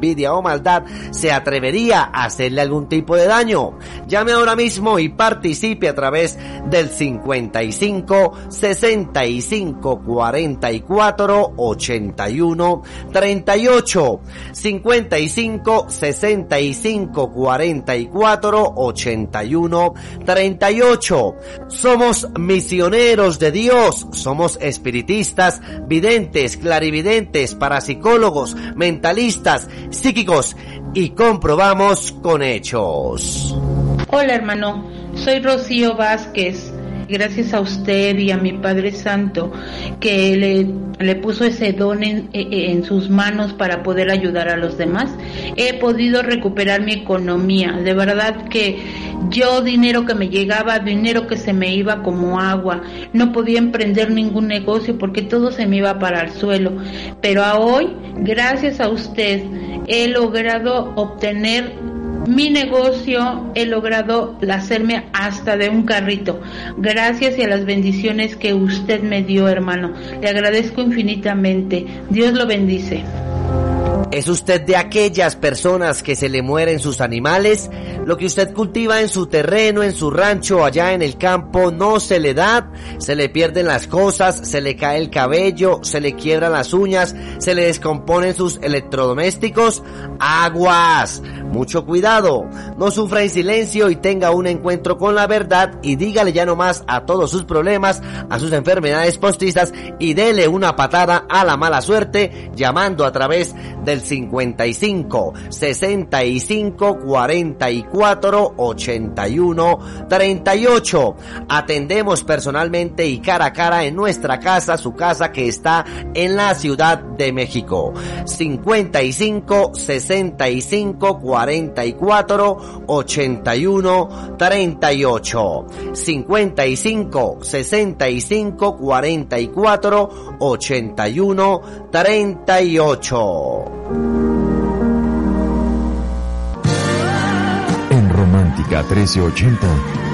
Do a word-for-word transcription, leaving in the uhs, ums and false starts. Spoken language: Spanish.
envidia o maldad se atrevería a hacerle algún tipo de daño. Llame ahora mismo y participe a través del cincuenta y cinco, sesenta y cinco, cuarenta y cuatro, ochenta y uno, treinta y ocho. cincuenta y cinco, sesenta y cinco, cuarenta y cuatro, ochenta y uno, treinta y ocho. Somos misioneros de Dios, somos espiritistas, videntes, clarividentes, parapsicólogos, mentalistas, psíquicos y comprobamos con hechos. Hola hermano, soy Rocío Vázquez. Gracias a usted y a mi Padre Santo que le, le puso ese don en, en sus manos para poder ayudar a los demás, he podido recuperar mi economía. De verdad que yo dinero que me llegaba, dinero que se me iba como agua, no podía emprender ningún negocio porque todo se me iba para el suelo. Pero a hoy, gracias a usted, he logrado obtener mi negocio, he logrado hacerme hasta de un carrito, gracias a las bendiciones que usted me dio, hermano. Le agradezco infinitamente. Dios lo bendice. ¿Es usted de aquellas personas que se le mueren sus animales? Lo que usted cultiva en su terreno, en su rancho, allá en el campo, no se le da, se le pierden las cosas, se le cae el cabello, se le quiebran las uñas, se le descomponen sus electrodomésticos. ¡Aguas! Mucho cuidado, no sufra en silencio y tenga un encuentro con la verdad y dígale ya no más a todos sus problemas, a sus enfermedades postizas y dele una patada a la mala suerte llamando a través del cincuenta y cinco, sesenta y cinco, cuarenta y cuatro, ochenta y uno, treinta y ocho. Atendemos personalmente y cara a cara en nuestra casa, su casa que está en la Ciudad de México. cincuenta y cinco, sesenta y cinco, cuarenta y cuatro, ochenta y uno, treinta y ocho. cincuenta y cinco, sesenta y cinco, cuarenta y cuatro, ochenta y uno, treinta y ocho. En Romántica trece ochenta